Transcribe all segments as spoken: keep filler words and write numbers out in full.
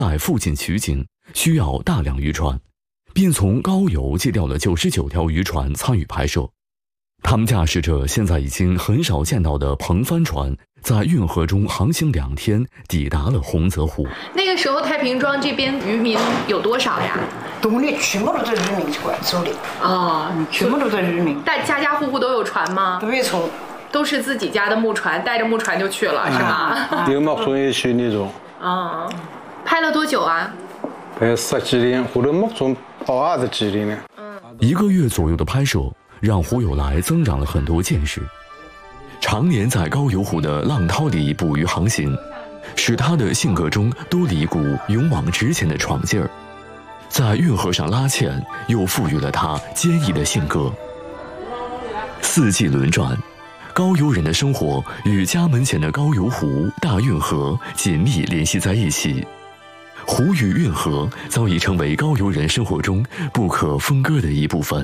在附近取景需要大量渔船，并从高邮借调了九十九条渔船参与拍摄。他们驾驶着现在已经很少见到的篷帆船，在运河中航行两天，抵达了洪泽湖。 那个时候，太平庄这边渔民有多少呀？ 洞里全部都是渔民过来走的啊， 全部都是渔民。 但家家户户都有船吗？ 都有船， 都是自己家的木船，带着木船就去了，是吗？ 有木船也去那种。 啊，拍了多久啊？ 拍十几年，后头木船跑二十几年了。 嗯，一个月左右的拍摄，让胡有来增长了很多见识。常年在高邮湖的浪涛里捕鱼航行，使他的性格中多了一股勇往直前的闯劲儿。在运河上拉纤，又赋予了他坚毅的性格。四季轮转，高邮人的生活与家门前的高邮湖、大运河紧密联系在一起。湖与运河早已成为高邮人生活中不可分割的一部分。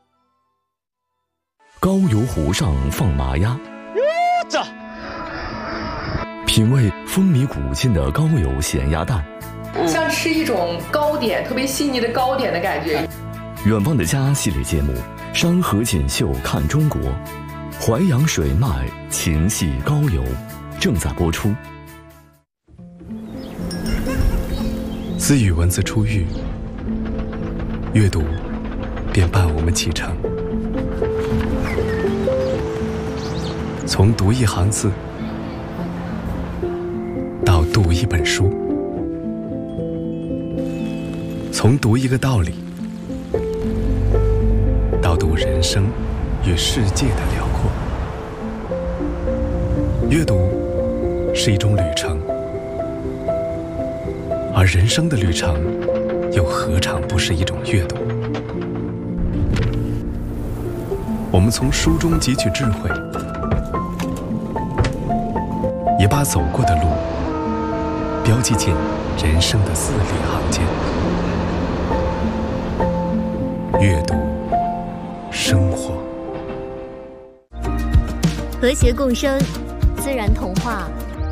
高邮湖上放麻鸭，这品味风靡古今的高邮咸鸭蛋， 像吃一种糕点，特别细腻的糕点的感觉。 远方的家系列节目《山河锦绣看中国》，淮扬水脉情系高邮正在播出。 自与文字初遇，阅读便伴我们启程。从读一行字到读一本书，从读一个道理到读人生与世界的辽阔。阅读是一种旅程，而人生的旅程又何尝不是一种阅读？我们从书中汲取智慧，也把走过的路标记进人生的字里行间。阅读生活， 和谐共生，自然童话。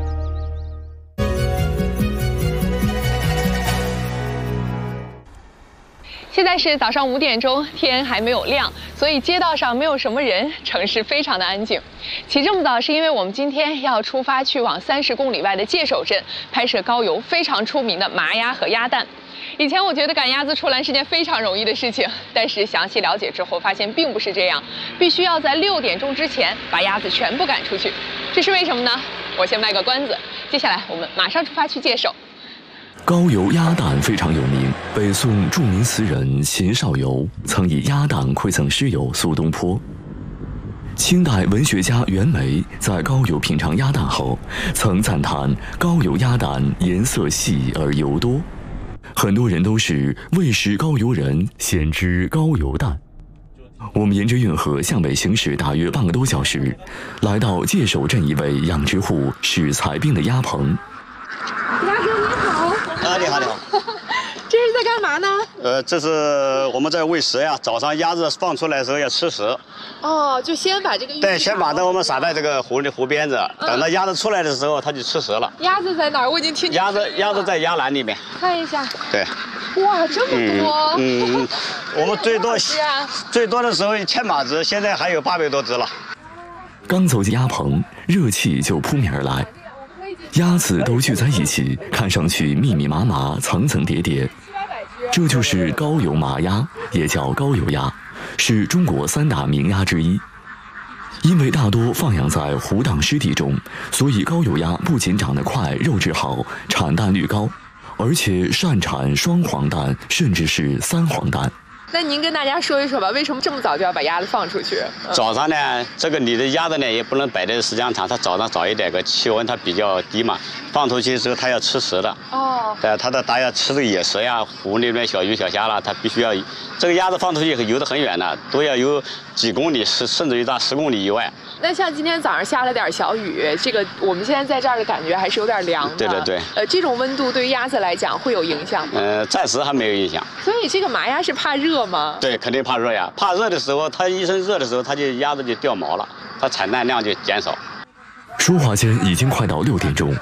现在是早上五点钟，天还没有亮，所以街道上没有什么人，城市非常的安静。起这么早是因为我们今天要出发去往三十公里外的界首镇拍摄高邮非常出名的麻鸭和鸭蛋。以前我觉得赶鸭子出栏是件非常容易的事情，但是详细了解之后发现并不是这样，必须要在六点钟之前把鸭子全部赶出去。这是为什么呢？我先卖个关子，接下来我们马上出发去界首。 高邮鸭蛋非常有名，北宋著名词人秦少游曾以鸭蛋馈赠诗友苏东坡。清代文学家袁枚在高邮品尝鸭蛋后，曾赞叹高邮鸭蛋颜色细而油多。很多人都是未识高邮人，先知高邮蛋。我们沿着运河向北行驶大约半个多小时，来到界首镇一位养殖户史才兵的鸭棚。 鸭哥你好。 啊，你好，你好。 这是在干嘛呢？ 呃，这是我们在喂食呀。早上鸭子放出来的时候要吃食。 哦，就先把这个对，先把它我们撒在这个湖的湖边子，嗯、等到鸭子出来的时候，它就吃食了。 鸭子在哪儿？我已经听见。 鸭子，鸭子在鸭栏里面。 看一下。 对。 哇，这么多。 嗯嗯。我们最多、 啊、 最多的时候一千把只，现在还有八百多只了。 刚走进鸭棚，热气就扑面而来。鸭子都聚在一起，看上去密密麻麻、层层叠叠。这就是高邮麻鸭，也叫高邮鸭，是中国三大名鸭之一。因为大多放养在湖荡湿地中，所以高邮鸭不仅长得快、肉质好、产蛋率高，而且擅产双黄蛋，甚至是三黄蛋。 那您跟大家说一说吧，为什么这么早就要把鸭子放出去？ 嗯、早上呢，这个你的鸭子呢也不能摆在时间长，它早上早一点，个气温它比较低嘛，放出去的时候它要吃食的。哦。对，它的它要吃这个野食呀，湖里面小鱼小虾啦，它必须要。这个鸭子放出去游得很远的，都要游几公里，甚甚至于到十公里以外。 那像今天早上下了点小雨，这个我们现在在这儿的感觉还是有点凉的。 对对对。 呃，这种温度对于鸭子来讲会有影响吗？ 呃，暂时还没有影响。 所以这个麻鸭是怕热吗？ 对，肯定怕热呀。怕热的时候，它一身热的时候，它就鸭子就掉毛了，它产蛋量就减少。 说话间已经快到六点钟，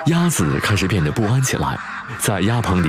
鸭子开始变得不安起来，在鸭棚里